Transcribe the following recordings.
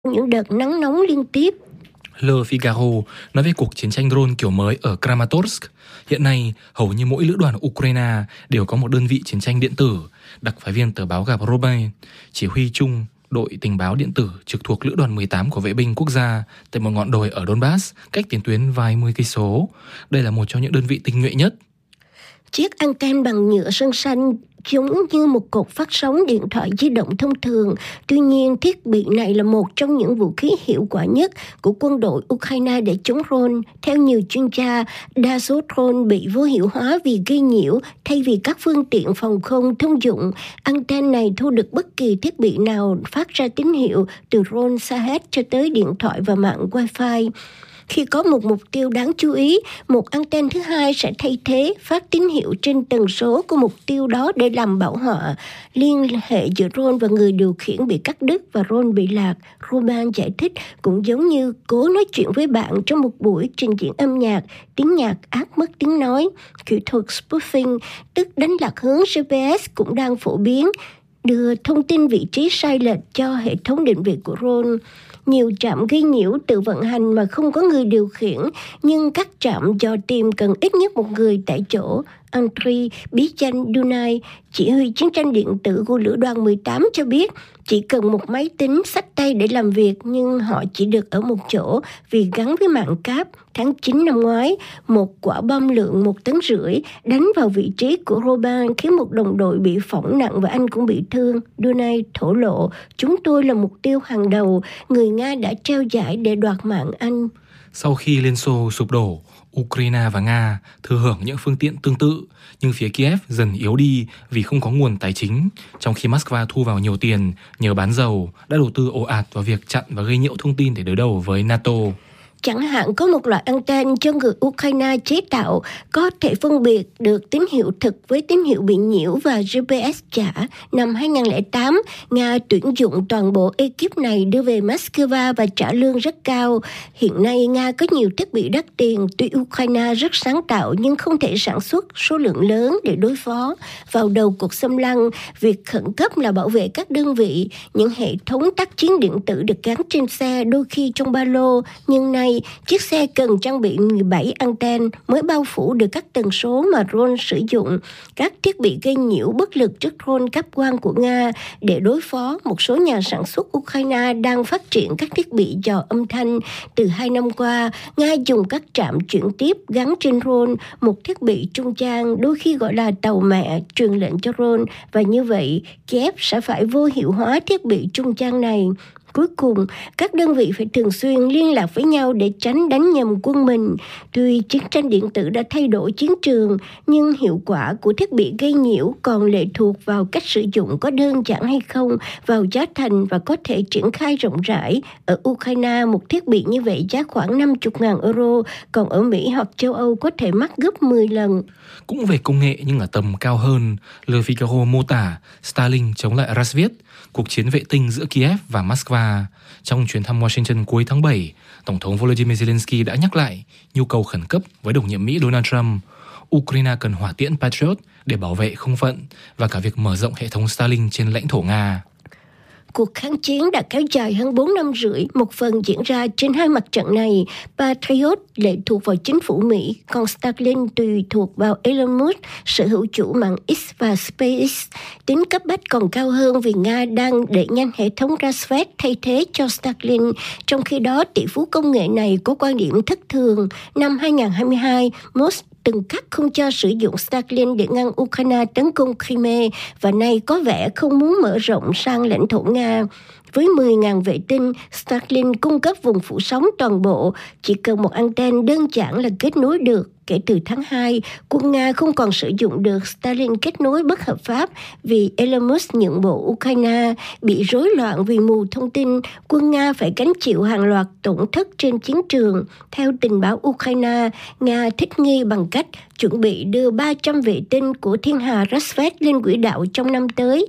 những đợt nắng nóng liên tiếp. Le Figaro nói về cuộc chiến tranh drone kiểu mới ở Kramatorsk. Hiện nay, hầu như mỗi lữ đoàn Ukraine đều có một đơn vị chiến tranh điện tử. Đặc phái viên tờ báo Gabrobai, chỉ huy chung đội tình báo điện tử trực thuộc lữ đoàn 18 của vệ binh quốc gia tại một ngọn đồi ở Donbass, cách tiền tuyến vài mươi cây số. Đây là một trong những đơn vị tinh nhuệ nhất. Chiếc anten bằng nhựa sơn xanh giống như một cột phát sóng điện thoại di động thông thường. Tuy nhiên, thiết bị này là một trong những vũ khí hiệu quả nhất của quân đội Ukraine để chống drone. Theo nhiều chuyên gia, đa số drone bị vô hiệu hóa vì gây nhiễu thay vì các phương tiện phòng không thông dụng. Anten này thu được bất kỳ thiết bị nào phát ra tín hiệu từ drone xa hết cho tới điện thoại và mạng Wi-Fi. Khi có một mục tiêu đáng chú ý, một anten thứ hai sẽ thay thế phát tín hiệu trên tần số của mục tiêu đó để làm bảo họa. Liên hệ giữa drone và người điều khiển bị cắt đứt và drone bị lạc. Roman giải thích cũng giống như cố nói chuyện với bạn trong một buổi trình diễn âm nhạc, tiếng nhạc át mất tiếng nói. Kỹ thuật spoofing, tức đánh lạc hướng GPS cũng đang phổ biến, đưa thông tin vị trí sai lệch cho hệ thống định vị của drone. Nhiều trạm gây nhiễu tự vận hành mà không có người điều khiển, nhưng các trạm dò tìm cần ít nhất một người tại chỗ. Andriy Bijan-Dunay, chỉ huy chiến tranh điện tử của lữ đoàn 18 cho biết chỉ cần một máy tính xách tay để làm việc, nhưng họ chỉ được ở một chỗ vì gắn với mạng cáp. Tháng 9 năm ngoái, một quả bom lượng 1,5 tấn đánh vào vị trí của Roban khiến một đồng đội bị phỏng nặng và anh cũng bị thương. Dunay thổ lộ, chúng tôi là mục tiêu hàng đầu, người Nga đã treo giải để đoạt mạng anh. Sau khi Liên Xô sụp đổ, Ukraine và Nga thừa hưởng những phương tiện tương tự, nhưng phía Kiev dần yếu đi vì không có nguồn tài chính, trong khi Moscow thu vào nhiều tiền nhờ bán dầu, đã đầu tư ồ ạt vào việc chặn và gây nhiễu thông tin để đối đầu với NATO. Chẳng hạn có một loại anten cho người Ukraine chế tạo có thể phân biệt được tín hiệu thực với tín hiệu bị nhiễu và GPS giả. Năm 2008, Nga tuyển dụng toàn bộ ekip này đưa về Moscow và trả lương rất cao. Hiện nay, Nga có nhiều thiết bị đắt tiền, tuy Ukraine rất sáng tạo nhưng không thể sản xuất số lượng lớn để đối phó. Vào đầu cuộc xâm lăng, việc khẩn cấp là bảo vệ các đơn vị. Những hệ thống tác chiến điện tử được gắn trên xe, đôi khi trong ba lô, nhưng nay chiếc xe cần trang bị 17 anten mới bao phủ được các tần số mà drone sử dụng. Các thiết bị gây nhiễu bất lực trước drone cáp quang của Nga để đối phó. Một số nhà sản xuất Ukraine đang phát triển các thiết bị dò âm thanh. Từ 2 năm qua, Nga dùng các trạm chuyển tiếp gắn trên drone, một thiết bị trung gian, đôi khi gọi là tàu mẹ, truyền lệnh cho drone, và như vậy Kiev sẽ phải vô hiệu hóa thiết bị trung gian này. Cuối cùng, các đơn vị phải thường xuyên liên lạc với nhau để tránh đánh nhầm quân mình. Tuy chiến tranh điện tử đã thay đổi chiến trường, nhưng hiệu quả của thiết bị gây nhiễu còn lệ thuộc vào cách sử dụng có đơn giản hay không, vào giá thành và có thể triển khai rộng rãi. Ở Ukraine, một thiết bị như vậy giá khoảng 50.000 euro, còn ở Mỹ hoặc châu Âu có thể mắc gấp 10 lần. Cũng về công nghệ nhưng ở tầm cao hơn, Le Figaro mô tả Starlink chống lại Rasvet, cuộc chiến vệ tinh giữa Kiev và Moscow. Trong chuyến thăm Washington cuối tháng 7, Tổng thống Volodymyr Zelensky đã nhắc lại nhu cầu khẩn cấp với đồng nhiệm Mỹ Donald Trump. Ukraine cần hỏa tiễn Patriot để bảo vệ không phận và cả việc mở rộng hệ thống Starlink trên lãnh thổ Nga. Cuộc kháng chiến đã kéo dài hơn 4 năm rưỡi, một phần diễn ra trên hai mặt trận này. Patriot lệ thuộc vào chính phủ Mỹ, còn Starlink tùy thuộc vào Elon Musk, sở hữu chủ mạng X và SpaceX. Tính cấp bách còn cao hơn vì Nga đang đẩy nhanh hệ thống Rasvet thay thế cho Starlink. Trong khi đó, tỷ phú công nghệ này có quan điểm thất thường. Năm 2022, Musk từng cắt không cho sử dụng Starlink để ngăn Ukraine tấn công Crimea và nay có vẻ không muốn mở rộng sang lãnh thổ Nga. Với 10.000 vệ tinh, Starlink cung cấp vùng phủ sóng toàn bộ, chỉ cần một anten đơn giản là kết nối được. Kể từ tháng 2, quân Nga không còn sử dụng được Starlink kết nối bất hợp pháp vì Elon Musk nhượng bộ Ukraine. Bị rối loạn vì mù thông tin, quân Nga phải gánh chịu hàng loạt tổn thất trên chiến trường. Theo tình báo Ukraine, Nga thích nghi bằng cách chuẩn bị đưa 300 vệ tinh của thiên hà Rasvet lên quỹ đạo trong năm tới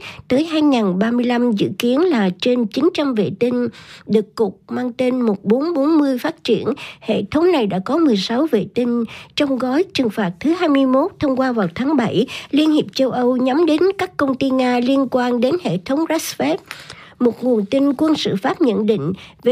2035, dự kiến là trên 900 vệ tinh. Được cục mang tên 1440 phát triển, hệ thống này đã có 16 vệ tinh. Trong gói trừng phạt thứ 21 thông qua vào tháng 7, Liên hiệp châu Âu nhắm đến các công ty Nga liên quan đến hệ thống Rasvet. một nguồn tin quân sự Pháp nhận định